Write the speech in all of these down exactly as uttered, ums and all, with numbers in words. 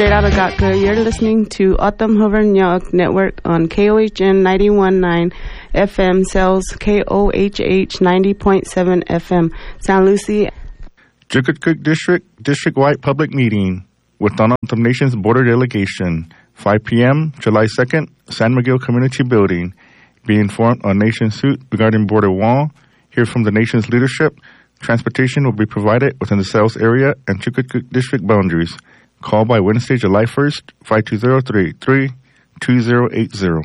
straight out of Gatka. You're listening to Autumn Hover Nyok Network on K O H N ninety-one point nine F M, Cells K O H H ninety point seven F M, San Lucie. Chillicothe District, district-wide public meeting with Autumn Nation's border delegation, five p.m., July second, San Miguel Community Building. Be informed on Nation's suit regarding border wall. Hear from the nation's leadership. Transportation will be provided within the sales area and Chillicothe District boundaries. Call by Wednesday, July first, five two zero, three eight three, two zero eight zero.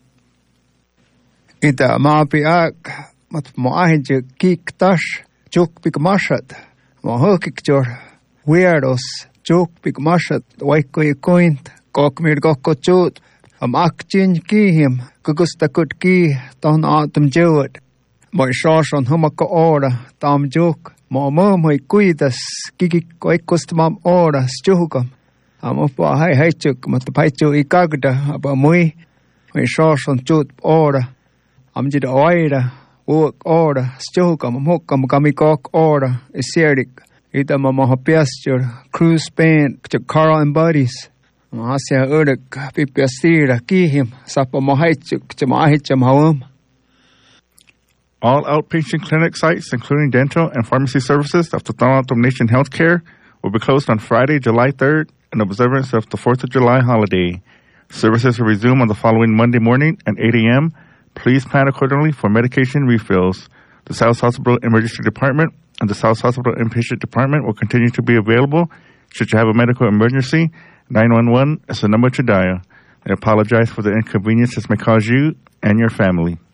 Ita maapiak mat moahije kiktash juk pikmashat mohokikjor weirdos juk pikmashat waiko ikoint kokmir gokochut am akchin kihim kugustakut ki ton atum jewet moi shashon humako ora tam juk mo mo moi kuidas kiki koikustmam ora stjukam amo pa hai hai chuk mat paichu ikagda aba moi moi shashon chut ora am jid oira work ora stjukam mokam kamikok ora isierik ita mama hapiastur cruise band chakara and buddies Asia urek pipiastira kihim sapa mohaichuk chamahicham hawam. All outpatient clinic sites, including dental and pharmacy services of the Autumn Nation Healthcare, will be closed on Friday, July third, in observance of the fourth of July holiday. Services will resume on the following Monday morning at eight a.m. Please plan accordingly for medication refills. The South Hospital Emergency Department and the South Hospital Inpatient Department will continue to be available should you have a medical emergency. nine one one is the number to dial. I apologize for the inconvenience this may cause you and your family.